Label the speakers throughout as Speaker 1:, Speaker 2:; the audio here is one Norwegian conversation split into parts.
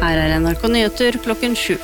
Speaker 1: Her NRK Nyheter klokken 7.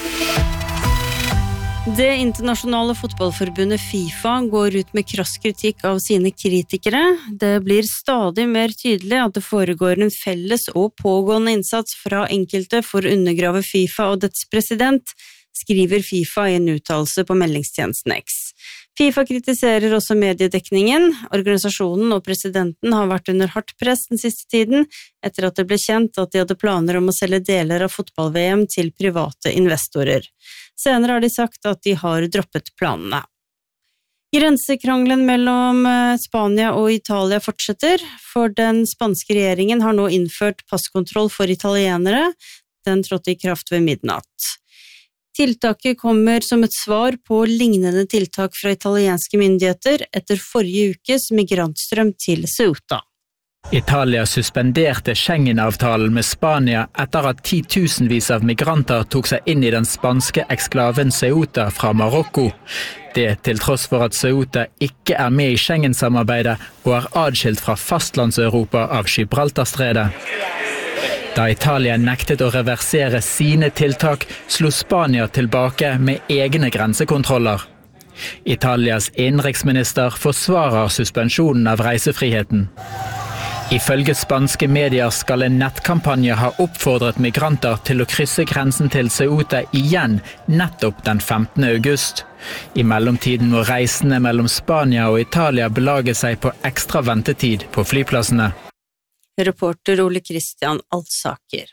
Speaker 1: Det internasjonale fotballforbundet FIFA går ut med krass kritikk av sine kritikere. Det blir stadig mer tydelig at det foregår en felles og pågående innsats fra enkelte for å undergrave FIFA og dets president, skriver FIFA i en uttalelse på meldingstjenesten X. FIFA kritiserer også mediedekningen. Organisasjonen og presidenten har vært under hardt press den siste tiden, etter at det ble kjent at de hadde planer om å selge deler av fotball-VM til private investorer. Senere har de sagt at de har droppet planene. Grensekrangelen mellom Spania og Italia fortsetter, for den spanske regjeringen har nå innført passkontroll for italienere. Den trådte i kraft ved midnatt. Tiltaket kommer som et svar på lignende tiltak fra italienske myndigheter etter forrige ukes migrantstrøm til Ceuta.
Speaker 2: Italia suspenderte Schengen-avtalen med Spania etter at 10 000 av migranter tok seg inn i den spanske eksklaven Ceuta fra Marokko. Det til tross for at Ceuta ikke er med i Schengen-samarbeidet og er adskilt fra fastlandseuropa av Gibraltarstredet. Da Italia nektet å reversere sine tiltak, slo Spania tilbake med egne grensekontroller. Italias innenriksminister forsvarer suspensjonen av reisefriheten. Ifølge spanske medier skal en nettkampanje ha oppfordret migranter til å krysse grensen til Ceuta igjen nettopp den 15. august. I mellomtiden må reisende mellom Spania og Italia belage seg på ekstra ventetid på flyplassene.
Speaker 1: Reporter Ole Christian Altsaker.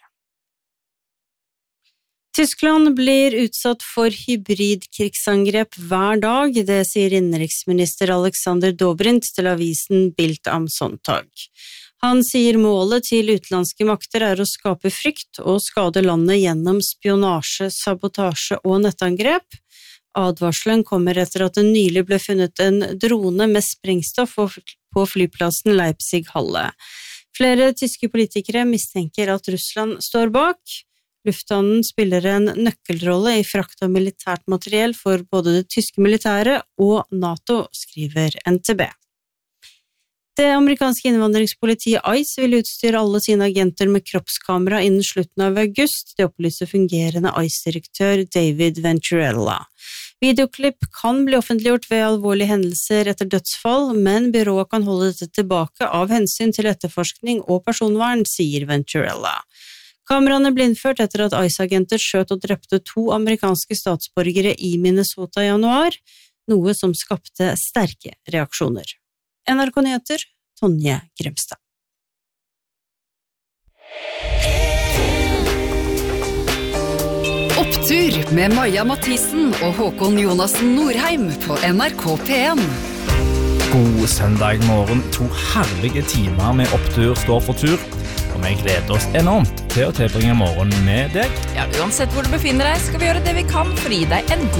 Speaker 1: Tyskland blir utsatt for hybridkrigsangrep hver dag, det sier innenriksminister Alexander Dobrindt til avisen Bild am Sonntag. Han sier målet til utenlandske makter er å skape frykt og skade landet gjennom spionasje, sabotasje og nettangrep. Advarselen kommer etter at det nylig ble funnet en drone med sprengstoff på flyplassen Leipzig-Halle. Flere tyske politikere mistenker at Russland står bak. Lufthavnen spiller en nøkkelrolle i frakt av militært materiell for både det tyske militæret og NATO, skriver NTB. Det amerikanske innvandringspolitiet ICE vil utstyre alle sine agenter med kroppskamera innen slutten av august, det opplyser fungerende ICE-direktør David Venturella. Videoklipp kan bli offentliggjort ved alvorlige hendelser etter dødsfall, men byrået kan holde dette tilbake av hensyn til etterforskning og personvern, sier Venturella. Kameraene ble innført etter at ICE-agenter skjøt og drepte 2 amerikanske statsborgere i Minnesota i januar, noe som skapte sterke reaksjoner. NRK Nyheter, Tonje Grimstad.
Speaker 3: Opptur med Maja Mathisen og Håkon Jonassen Norheim på NRK P1.
Speaker 4: God søndag morgen, 2 herlige timer med Opptur står for tur, og vi gleder oss enormt til å tilbringe morgenen med deg.
Speaker 5: Ja, uansett hvor du befinner deg, skal vi gjøre det vi kan for å gi deg en god